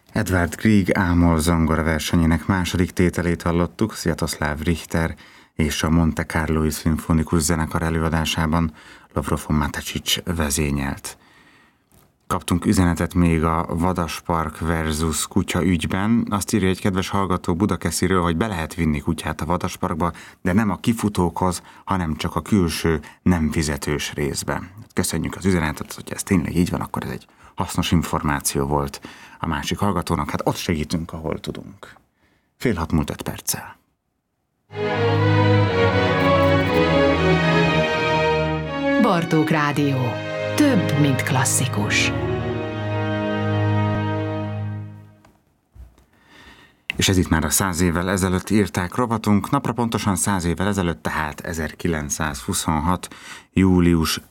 Edvard Grieg Ámol zongora versenyének második tételét hallottuk Sviatoslav Richter és a Monte Carloi Szimfonikus Zenekar előadásában Lavrov Matačić vezényelt. Kaptunk üzenetet még a Vadaspark versus kutya ügyben. Azt írja egy kedves hallgató Budakesziről, hogy be lehet vinni kutyát a Vadasparkba, de nem a kifutókhoz, hanem csak a külső, nem fizetős részbe. Köszönjük az üzenetet, hogy ez tényleg így van, akkor ez egy hasznos információ volt a másik hallgatónak. Hát ott segítünk, ahol tudunk. 5:30 múlt 5 perccel. Bartók Rádió. Több, mint klasszikus. És ez itt már a 100 évvel ezelőtt írták rovatunk, napra pontosan 100 évvel ezelőtt, tehát 1926. július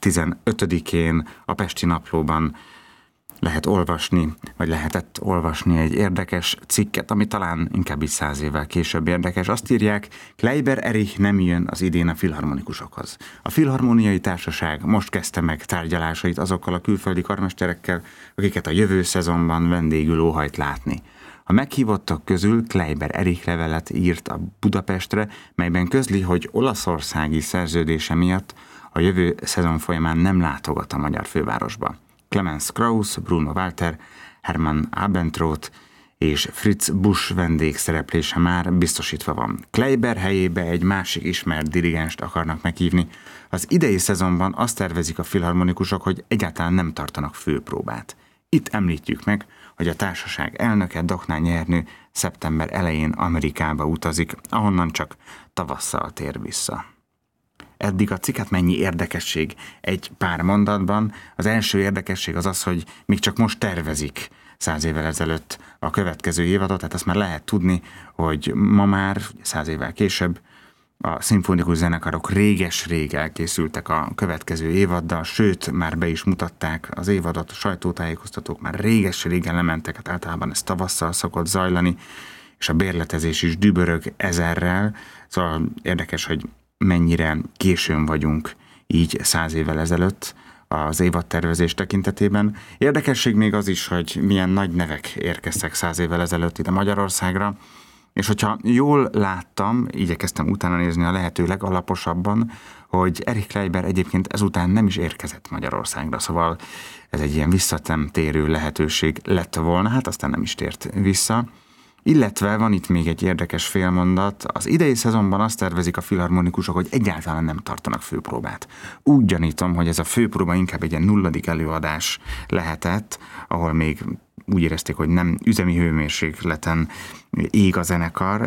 15-én a Pesti Naplóban lehet olvasni, vagy lehetett olvasni egy érdekes cikket, ami talán inkább így 100 évvel később érdekes. Azt írják, Kleiber Erich nem jön az idén a filharmonikusokhoz. A Filharmoniai Társaság most kezdte meg tárgyalásait azokkal a külföldi karmesterekkel, akiket a jövő szezonban vendégül óhajt látni. A meghívottak közül Kleiber Erich levelet írt a Budapestre, melyben közli, hogy olaszországi szerződése miatt a jövő szezon folyamán nem látogat a magyar fővárosba. Clemens Krauss, Bruno Walter, Hermann Abendroth és Fritz Busch vendégszereplése már biztosítva van. Kleiber helyébe egy másik ismert dirigenst akarnak meghívni. Az idei szezonban azt tervezik a filharmonikusok, hogy egyáltalán nem tartanak főpróbát. Itt említjük meg, hogy a társaság elnöke, Doknán Nyernő szeptember elején Amerikába utazik, ahonnan csak tavasszal tér vissza. Eddig a cikket mennyi érdekesség egy pár mondatban. Az első érdekesség az az, hogy még csak most tervezik 100 évvel ezelőtt a következő évadot, tehát azt már lehet tudni, hogy ma már 100 évvel később a szimfonikus zenekarok réges-rég elkészültek a következő évaddal, sőt, már be is mutatták az évadot, a sajtótájékoztatók már réges-régen lementek, hát általában ez tavasszal szokott zajlani, és a bérletezés is dübörög ezerrel, szóval érdekes, hogy mennyire későn vagyunk így 100 évvel ezelőtt az évadtervezés tekintetében. Érdekesség még az is, hogy milyen nagy nevek érkeztek 100 évvel ezelőtt ide Magyarországra, és hogyha jól láttam, igyekeztem utána nézni a lehető legalaposabban, hogy Erich Kleiber egyébként ezután nem is érkezett Magyarországra, szóval ez egy ilyen visszatérő lehetőség lett volna, hát aztán nem is tért vissza. Illetve van itt még egy érdekes félmondat, az idei szezonban azt tervezik a filharmonikusok, hogy egyáltalán nem tartanak főpróbát. Úgy gyanítom, hogy ez a főpróba inkább egy ilyen nulladik előadás lehetett, ahol még úgy érezték, hogy nem üzemi hőmérsékleten ég a zenekar,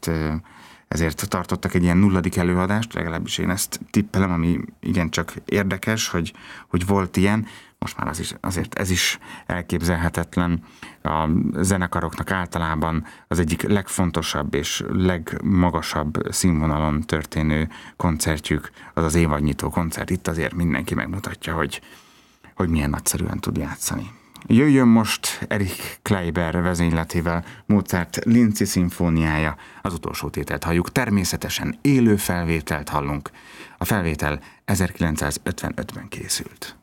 ezért tartottak egy ilyen nulladik előadást, legalábbis én ezt tippelem, ami igencsak érdekes, hogy volt ilyen. Most már azért ez is elképzelhetetlen. A zenekaroknak általában az egyik legfontosabb és legmagasabb színvonalon történő koncertjük az az évadnyitó koncert. Itt azért mindenki megmutatja, hogy milyen nagyszerűen tud játszani. Jöjjön most Erich Kleiber vezényletével Mozart Linci szimfóniája, az utolsó tételt halljuk. Természetesen élő felvételt hallunk. A felvétel 1955-ben készült.